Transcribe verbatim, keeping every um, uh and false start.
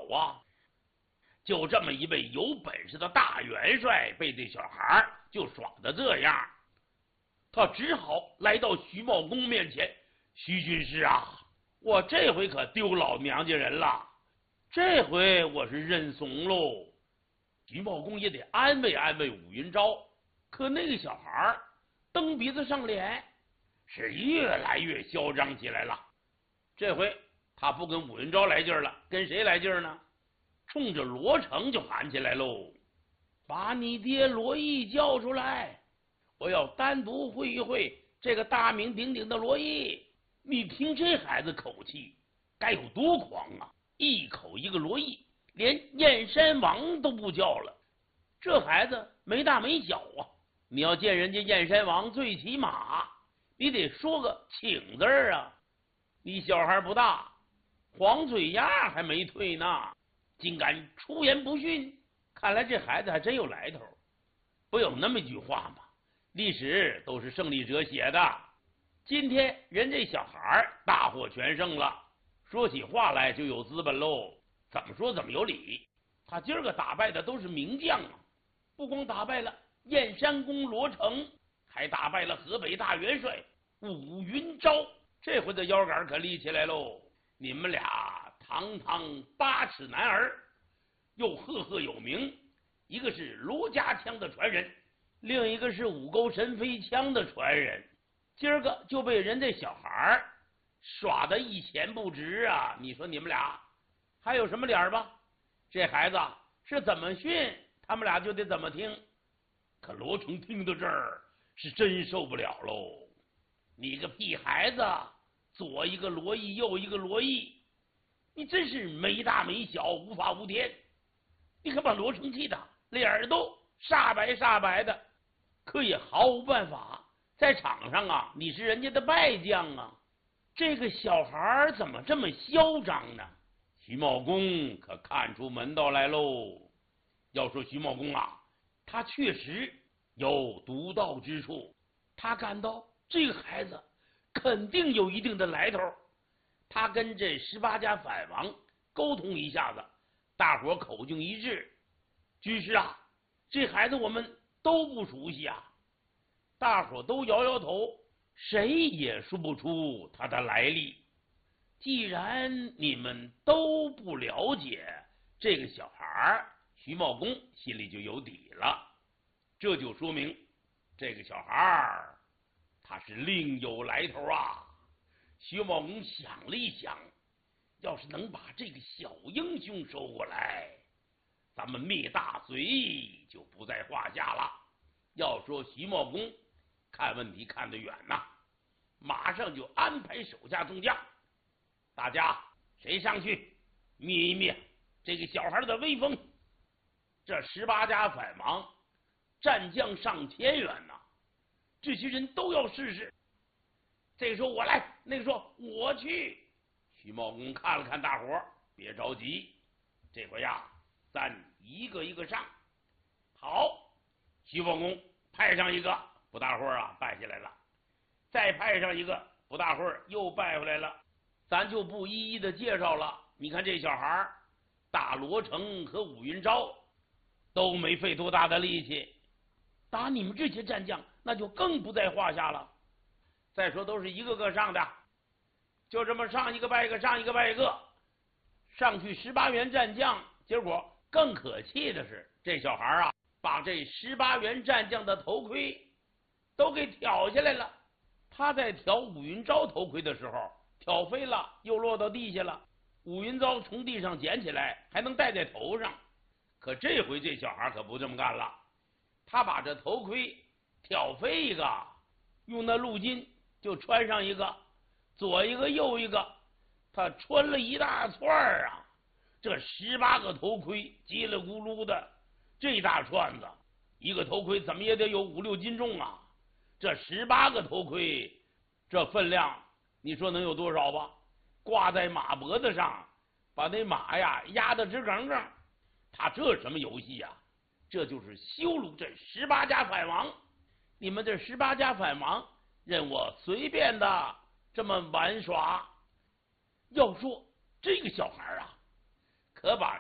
啊！就这么一位有本事的大元帅，被这小孩就耍得这样，他只好来到徐茂公面前：“徐军师啊，我这回可丢老娘家人了，这回我是认怂喽。”徐茂公也得安慰安慰武云昭，可那个小孩蹬鼻子上脸，是越来越嚣张起来了。这回他不跟武云昭来劲儿了，跟谁来劲儿呢？冲着罗成就喊起来喽：“把你爹罗毅叫出来，我要单独会一会这个大名鼎鼎的罗毅。你听这孩子口气，该有多狂啊！一口一个罗毅，连燕山王都不叫了。这孩子没大没小啊！你要见人家燕山王，最起码你得说个请字儿啊！你小孩不大，黄嘴牙还没退呢，竟敢出言不逊，看来这孩子还真有来头。不有那么一句话吗？历史都是胜利者写的。今天人这小孩大获全胜了，说起话来就有资本喽，怎么说怎么有理。他今儿个打败的都是名将啊，不光打败了燕山公罗成，还打败了河北大元帅武云昭。这回的腰杆可立起来喽！你们俩堂堂八尺男儿，又赫赫有名，一个是罗家枪的传人，另一个是五钩神飞枪的传人，今儿个就被人这小孩耍得一钱不值啊！你说你们俩还有什么脸吧？这孩子是怎么训，他们俩就得怎么听。可罗成听到这儿是真受不了喽！你个屁孩子，左一个罗毅，右一个罗毅，你真是没大没小，无法无天。你可把罗成气的脸都煞白煞白的，可也毫无办法。在场上啊，你是人家的败将啊，这个小孩怎么这么嚣张呢？徐茂公可看出门道来喽。要说徐茂公啊，他确实有独到之处，他感到这个孩子肯定有一定的来头。他跟这十八家反王沟通一下子，大伙口径一致。军师啊，这孩子我们都不熟悉啊。大伙都摇摇头，谁也说不出他的来历。既然你们都不了解这个小孩，徐茂公心里就有底了。这就说明这个小孩他是另有来头啊。徐茂公想了一想，要是能把这个小英雄收过来，咱们灭大隋就不在话下了。要说徐茂公看问题看得远呐、啊，马上就安排手下众将，大家谁上去灭一灭这个小孩的威风。这十八家反王战将上千员呐、啊，这些人都要试试。这个说我来，那个说我去。徐茂公看了看大伙，别着急，这回呀，咱一个一个上。好，徐茂公派上一个，不大会儿啊败下来了，再派上一个，不大会儿又败回来了。咱就不一一的介绍了。你看这小孩打罗成和武云昭都没费多大的力气，打你们这些战将那就更不在话下了。再说都是一个个上的，就这么上一个败一个，上一个败一个，上去十八员战将。结果更可气的是，这小孩啊把这十八员战将的头盔都给挑下来了。他在挑武云昭头盔的时候挑飞了，又落到地下了。武云昭从地上捡起来，还能戴在头上。可这回这小孩可不这么干了，他把这头盔挑飞一个，用那鹿筋就穿上一个，左一个右一个，他穿了一大串啊！这十八个头盔叽里咕噜的，这大串子，一个头盔怎么也得有五六斤重啊！这十八个头盔，这分量你说能有多少吧？挂在马脖子上，把那马呀压得直梗梗。他这什么游戏呀、啊？这就是羞辱这十八家反王！你们这十八家反王任我随便的这么玩耍。要说这个小孩啊，可把